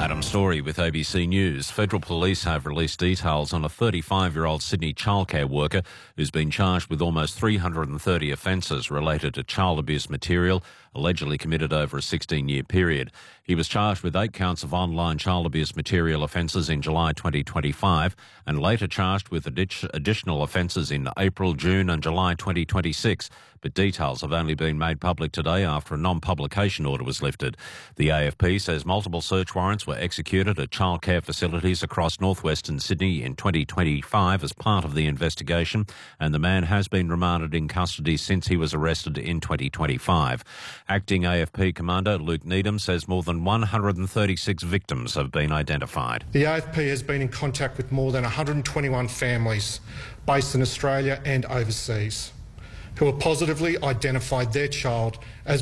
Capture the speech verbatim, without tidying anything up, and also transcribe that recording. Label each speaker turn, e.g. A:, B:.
A: Adam Story with A B C News. Federal police have released details on a thirty-five-year-old Sydney childcare worker who's been charged with almost three hundred thirty offences related to child abuse material allegedly committed over a sixteen-year period. He was charged with eight counts of online child abuse material offences in July twenty twenty-five and later charged with additional offences in April, June and July twenty twenty-six. But details have only been made public today after a non-publication order was lifted. The A F P says multiple search warrants were executed at childcare facilities across northwestern Sydney in twenty twenty-five as part of the investigation, and the man has been remanded in custody since he was arrested in twenty twenty-five. Acting A F P Commander Luke Needham says more than one hundred thirty-six victims have been identified.
B: The A F P has been in contact with more than one hundred twenty-one families based in Australia and overseas who have positively identified their child as